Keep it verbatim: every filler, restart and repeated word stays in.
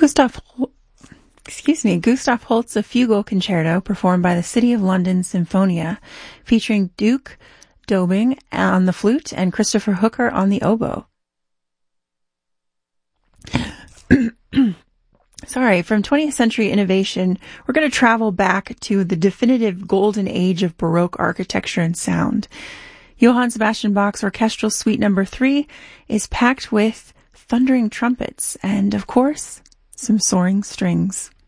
Gustav, excuse me, Gustav Holst's A Fugal Concerto, performed by the City of London Sinfonia, featuring Duke Dobing on the flute and Christopher Hooker on the oboe. Sorry, from twentieth century innovation, we're going to travel back to the definitive golden age of Baroque architecture and sound. Johann Sebastian Bach's Orchestral Suite Number three is packed with thundering trumpets and, of course, some soaring strings.